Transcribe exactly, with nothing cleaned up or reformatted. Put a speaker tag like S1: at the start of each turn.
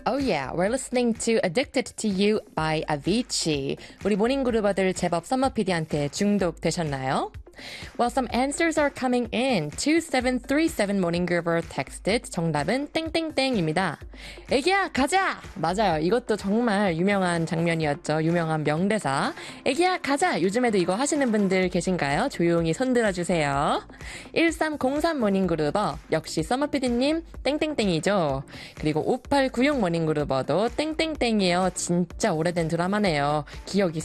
S1: Oh yeah, we're listening to Addicted to You by Avicii. 우리 모닝그루버들 제법 썸머 피디한테 중독되셨나요? Well, some answers are coming in. two seven three seven Morning Groover texted 정답은 땡땡땡입니다. 애기야 가자! 맞아요. 이것도 정말 유명한 장면이었죠. 유명한 명대사. 애기야 가자! 요즘에도 이거 하시는 분들 계신가요? 조용히 손들어 주세요. 일삼공삼 Morning Groover 역시 서머피디님 땡땡땡이죠. 그리고 오팔구육 Morning Groover도 땡땡땡이에요. 진짜 오래된 드라마네요. 기억이